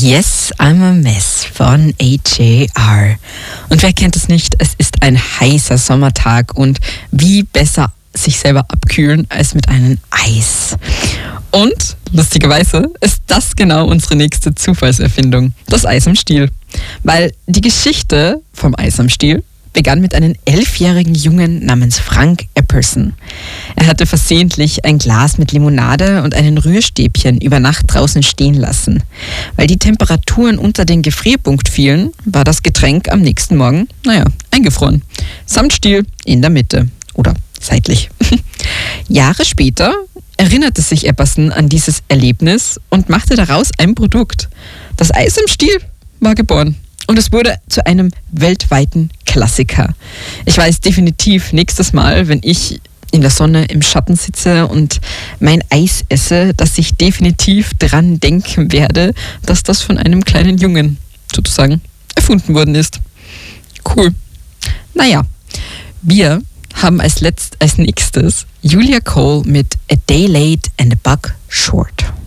Yes, I'm a Mess von AJR. Und wer kennt es nicht? Es ist ein heißer Sommertag und wie besser sich selber abkühlen als mit einem Eis. Und lustigerweise ist das genau unsere nächste Zufallserfindung, das Eis am Stiel. Weil die Geschichte vom Eis am Stiel begann mit einem 11-jährigen Jungen namens Frank Epperson. Er hatte versehentlich ein Glas mit Limonade und einen Rührstäbchen über Nacht draußen stehen lassen. Weil die Temperaturen unter den Gefrierpunkt fielen, war das Getränk am nächsten Morgen, eingefroren. Samt Stiel in der Mitte oder seitlich. Jahre später erinnerte sich Epperson an dieses Erlebnis und machte daraus ein Produkt. Das Eis im Stiel war geboren. Und es wurde zu einem weltweiten Klassiker. Ich weiß definitiv nächstes Mal, wenn ich in der Sonne im Schatten sitze und mein Eis esse, dass ich definitiv dran denken werde, dass das von einem kleinen Jungen sozusagen erfunden worden ist. Cool. Naja, wir haben als nächstes Julia Cole mit A Day Late and a Buck Short.